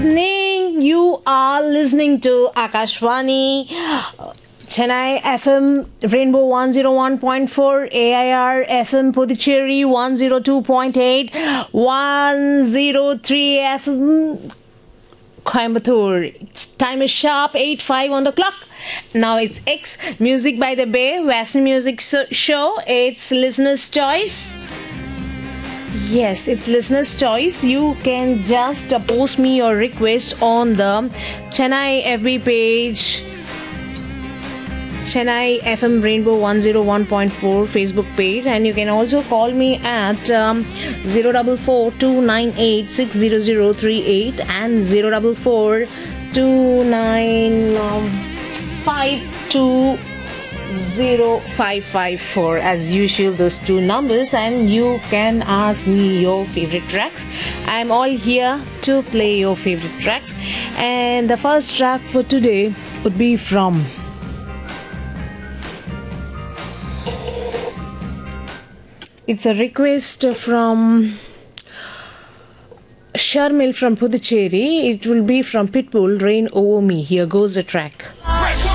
Evening, you are listening to Akashvani, Chennai FM, Rainbow 101.4, AIR FM, Puducherry 102.8, 103 FM, Coimbatore. Time is sharp 8:05 on the clock. Now it's X Music by the Bay, Western Music Show. It's listener's choice. Yes, it's listener's choice. You can just post me your request on the Chennai FB page, Chennai FM Rainbow 101.4 Facebook page, and you can also call me at 044 298 60038 and 044 295 0554. As usual, those two numbers, and you can ask me your favorite tracks. I'm all here to play your favorite tracks, and the first track for today would be from it's a request from Sharmil from Puducherry. It will be from Pitbull, Rain Over Me. Here goes the track.